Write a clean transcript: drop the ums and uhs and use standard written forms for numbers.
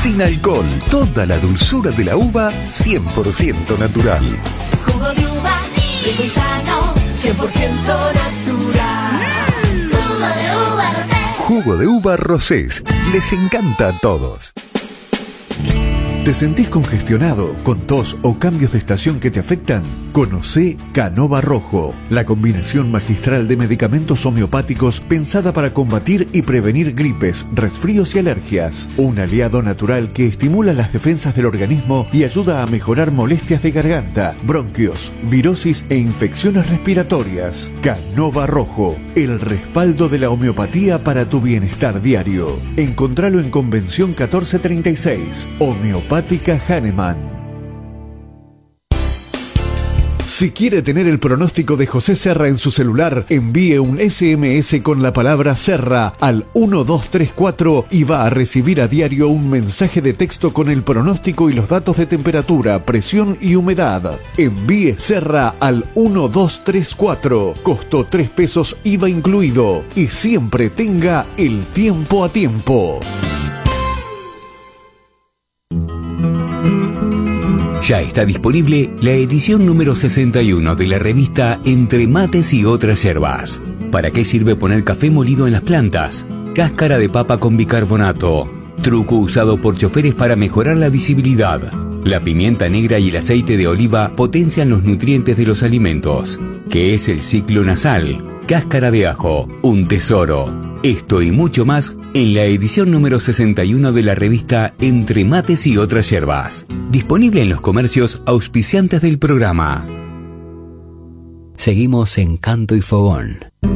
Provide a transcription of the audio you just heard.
sin alcohol, toda la dulzura de la uva 100% natural. Jugo de uva, rico y sano, 100% natural. Jugo de uva Rosés. Jugo de uva Rosés. Les encanta a todos. ¿Te sentís congestionado, con tos o cambios de estación que te afectan? Conocé Canova Rojo, la combinación magistral de medicamentos homeopáticos pensada para combatir y prevenir gripes, resfríos y alergias. Un aliado natural que estimula las defensas del organismo y ayuda a mejorar molestias de garganta, bronquios, virosis e infecciones respiratorias. Canova Rojo, el respaldo de la homeopatía para tu bienestar diario. Encontralo en Convención 1436, Homeopática Hahnemann. Si quiere tener el pronóstico de José Serra en su celular, envíe un SMS con la palabra Serra al 1234 y va a recibir a diario un mensaje de texto con el pronóstico y los datos de temperatura, presión y humedad. Envíe Serra al 1234, costo 3 pesos IVA incluido, y siempre tenga el tiempo a tiempo. Ya está disponible la edición número 61 de la revista Entre Mates y Otras Yerbas. ¿Para qué sirve poner café molido en las plantas? Cáscara de papa con bicarbonato. Truco usado por choferes para mejorar la visibilidad. La pimienta negra y el aceite de oliva potencian los nutrientes de los alimentos. ¿Qué es el ciclo nasal? Cáscara de ajo, un tesoro. Esto y mucho más en la edición número 61 de la revista Entre Mates y Otras Yerbas. Disponible en los comercios auspiciantes del programa. Seguimos en Canto y Fogón.